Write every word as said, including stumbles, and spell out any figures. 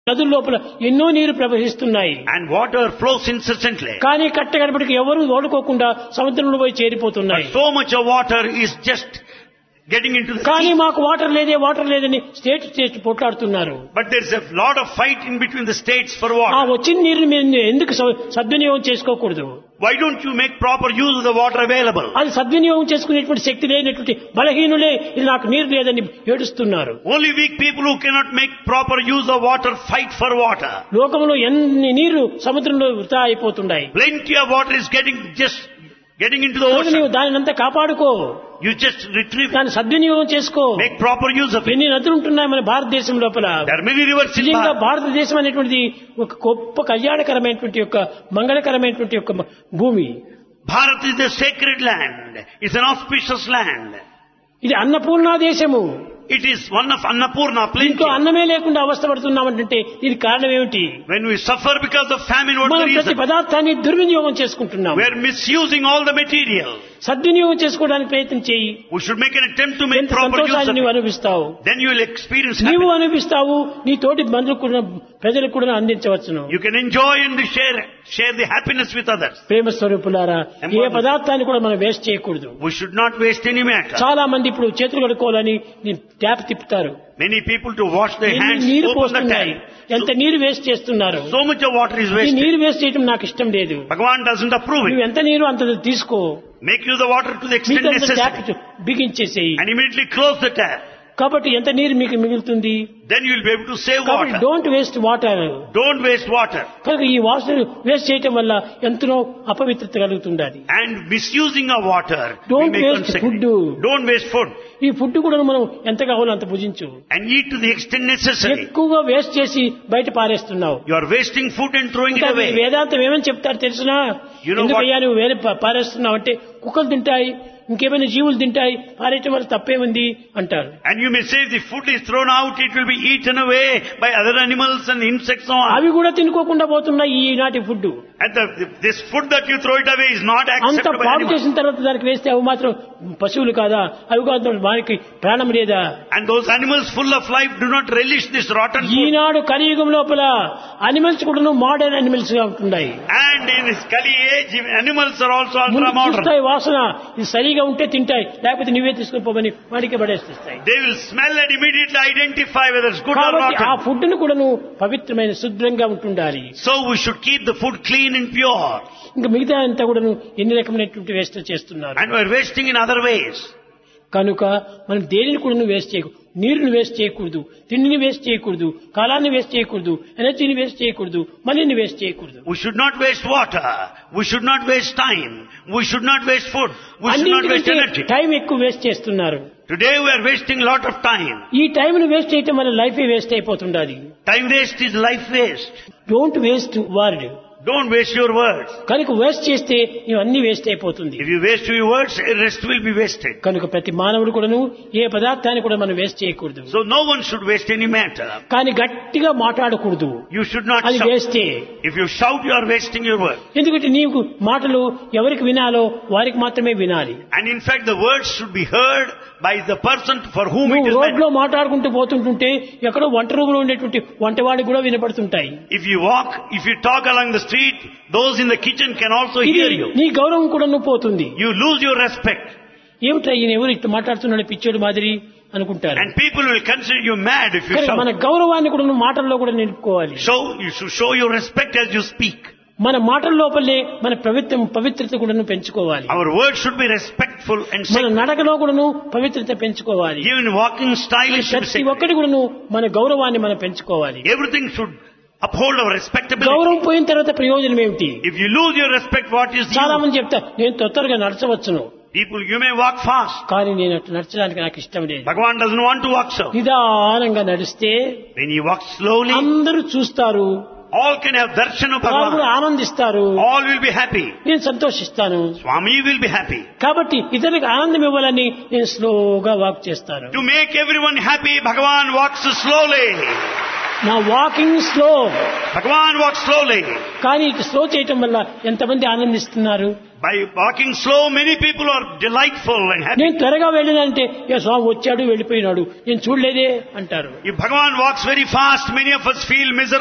నదుల లోపల ఎన్నో నీరు ప్రవహిస్తున్నాయి. And water flows incessantly. కానీ కట్టగడపటికి ఎవరు ఓడుకోకుండా సముద్రంలో పోయి చేరిపోతున్నాయి. But so much of water is just getting into the కానీ sea. మాకు వాటర్ లేదే వాటర్ లేదని state state పోట్లాడుతున్నారు. But there's a lot of fight in between the states for ఆ water. వచ్చిన నీరుని మీరు ఎందుకు స- సద్వినియోగం చేసుకోకూడదు? Why don't you make proper use of the water available? అది సద్వినియోగం చేసుకునేటువంటి శక్తి లేనటువంటి బలహీనులే ఇది నాకు నీరు లేదని ఏడుస్తున్నారు. Only weak people who cannot make proper use of water fight for water. లోకంలో ఎన్ని నీరు సముద్రంలో వృధా అయిపోతున్నాయి. Plenty of water is getting just getting into the కనుక నీవు ocean. దానినంతా కాపాడుకో, You just retrieve it. దాన్ని సద్వినియోగం చేసుకో. Make proper use of it. ఎన్ని నదులు ఉంటున్నాయి మన భారతదేశం లోపల. There are many rivers in నిజంగా Bharat. భారతదేశం అనేటువంటిది ఒక గొప్ప కళ్యాణకరమైనటువంటి యొక్క మంగళకరమైనటువంటి యొక్క భూమి. Bharat is a sacred land. It's an auspicious land. ఇది అన్నపూర్ణ దేశము. It is one of Annapurna, plenty. ఇంట్లో అన్నమే లేకుండా అవస్థపడుతున్నామంటే దీనికి కారణం ఏమిటి? When we suffer because of famine, what మనం the ప్రతి reason? పదార్థాన్ని దుర్వినియోగం చేసుకుంటున్నాం. We are misusing all the material. సద్వినియోగం చేసుకోవడానికి ప్రయత్నం చేయి. We should make an attempt to make ఎంత proper use సంతోషాన్ని of నీవు it. అనుభవిస్తావు. Then you will experience నీవు happiness. అనుభవిస్తావు, నీ తోటి బంధువులకు కూడా ప్రజలకు కూడా అందించవచ్చును. You can enjoy and share share the happiness with others. ప్రేమ స్వరూపులారా, ఏ పదార్థాన్ని కూడా మనం వేస్ట్ చేయకూడదు. We should not waste any matter. చాలా మంది ఇప్పుడు చేతులు కడుక్కోవాలని ట్యాప్ తిప్పుతారు. Many people to wash their ఎన్ని hands, నీరు open the పోస్తున్నాయి, tap. ఎంత నీరు వేస్ట్ చేస్తున్నారు. So much of water is ఈ wasted. నీరు వేస్ట్ చేయడం నాకు ఇష్టం లేదు. Bhagavan doesn't approve నువ్వు it. ఎంత నీరు అంత తీసుకో, Make use of water to the extent నీకంత tap necessary. బిగించేసేయి. And immediately close the tap. కాబట్టి ఎంత నీరు మీకు మిగులుతుంది? Then you will be able to save కాబట్టి water. Don't waste water. Don't waste water. కనుక ఈ వాటర్ వేస్ట్ చేయటం వల్ల ఎంతనో అపవిత్రత కలుగుతుంది. And misusing of water. Don't we make waste unsacred. food. Don't waste food. ఈ ఫుడ్ కూడా మనం ఎంత కావాలో అంత భుజించు. And eat to the extent necessary. ఎక్కువగా వేస్ట్ చేసి బయట పారేస్తున్నావు. You are wasting food and throwing it ఇంకా away. వేదాంతం ఏమని చెప్తారు తెలుసునా? You know ఎందుకయ్యా నువ్వు వేరే పా- పారేస్తున్నావు అంటే కుక్కలు తింటాయి, ఇంకేమైనా జీవులు తింటాయి, పారేయటం వల్ల తప్పేముంది అంటారు. And you may say if the food is thrown out, it will be eaten away by other animals and insects so on. అవి కూడా తినుకోకుండా పోతున్నాయి ఈనాటి food. And the, this food that you throw it away is not అంత accepted by పాడు animals. చేసిన తర్వాత దానికి వేస్తే అవి మాత్రం పశువులు కాదా? అవి కాదు వారికి ప్రాణం లేదా? And those animals full of life do not relish this rotten food. ఈనాడు కలియుగం లోపల అనిమల్స్ కూడా మోడర్న్ అనిమల్స్ గా ఉంటున్నాయి. And in this Kali age, animals are also ముందు ultra modern. చూస్తాయి వాసన, ఇది సరిగా ఉంటే తింటాయి, లేకపోతే నువ్వే తీసుకుని పోమని వాడికే పడేస్తాయి. They will smell and immediately identify whether it's good or కాబట్టి ఆ rotten. ఫుడ్ ను కూడా నువ్వు పవిత్రమైన శుభ్రంగా ఉంటుండాలి. So we should keep the food clean and pure. ఇంకా మిగతా అంతా కూడా నువ్వు ఎన్ని రకమైనటువంటి వేస్ట్ చేస్తున్నారు. And we're wasting in other ways. కనుక మనం దేనిని కూడా నువ్వు వేస్ట్ చేయకూడదు. నీరుని వేస్ట్ చేయకూడదు, తిండిని వేస్ట్ చేయకూడదు, కాలాన్ని వేస్ట్ చేయకూడదు, ఎనర్జీని వేస్ట్ చేయకూడదు, మనీని వేస్ట్ చేయకూడదు. We should not waste water. We should not waste time. We should not waste food. We should not waste అన్నింటికంటే energy. టైం ఎక్కువ వేస్ట్ చేస్తున్నారు. Today we are wasting a lot of time. ఈ time ను waste చేయటం వల్ల లైఫే waste అయిపోతుండాలి. Time waste is life waste. Don't waste word. Don't waste your words. కనుక waste చేస్తే ఇవన్నీ వేస్ట్ అయిపోతుంది. If you waste your words, the rest will be wasted. కనుక ప్రతి మానవుడు కూడాను ఏ పదార్థాన్ని కూడా మనం వేస్ట్ చేయకూడదు. So no one should waste any matter. కానీ గట్టిగా మాట్లాడకూడదు. You should not అది shout. వేస్తే. If you shout, you are wasting your words. ఎందుకంటే నీకు మాటలు ఎవరికి వినాలో వారికి మాత్రమే వినాలి. And in fact, the words should be heard by the person for whom it నువ్వు is రోడ్లో meant. మాట్లాడుకుంటూ పోతుంటుంటే ఎక్కడో వంట రూములో ఉండేటువంటి వంటవాడికి కూడా వినపడుతుంటాయి. If you walk, if you talk along the street, those in the kitchen can also ఇది hear you. నీ గౌరవం కూడా నువ్వు పోతుంది. You lose your respect. ఏమిట్రా ఈయన ఎవరు ఇట్లా మాట్లాడుతున్నాడు పిచ్చోడు మాదిరి అనుకుంటారు. And people will consider you mad if you కానీ మన shout. గౌరవాన్ని కూడా నువ్వు మాటల్లో కూడా నిలుపుకోవాలి. So you should show your respect as you speak. మన మాటల లోపలే మన పవిత్ర పవిత్రత కూడా పెంచుకోవాలి. Our words should be respectful and మన sacred. నడకలో కూడా పవిత్రత పెంచుకోవాలి. Even walking style should be ప్రతి sacred. ఒక్కటి కూడా మన గౌరవాన్ని మనం పెంచుకోవాలి. Everything should uphold our respectability. గౌరవం పోయిన తర్వాత ప్రయోజనం ఏమిటి? If you lose your respect, what is చాలా you? మంది చెప్తా నేను తొందరగా నడచవచ్చును, People, you may walk fast. కానీ నేను అట్లా నడచడానికి నాకు ఇష్టం లేదు. Bhagavan doesn't want to walk so. నిదానంగా నడిస్తే When you walk slowly, అందరూ చూస్తారు, all can have darshan of వాళ్ళు కూడా Bhagavan. ఆనందిస్తారు, All will be happy. నేను సంతోషిస్తాను. Swami will be happy. కాబట్టి ఇతరులకు ఆనందం ఇవ్వాలని నేను స్లోగా వాక్ చేస్తాను. To make everyone happy, Bhagavan walks slowly. నా walking slow. Bhagavan walks slowly. కానీ ఇది స్లో చేయటం వల్ల ఎంతమంది ఆనందిస్తున్నారు. By walking slow, many people are delightful and happy. నేను త్వరగా వెళ్ళినంటే ఏ స్వామి వచ్చాడు వెళ్ళిపోయినాడు నేను చూడలేదే అంటారు. If Bhagavan walks very fast, many of us feel miserable.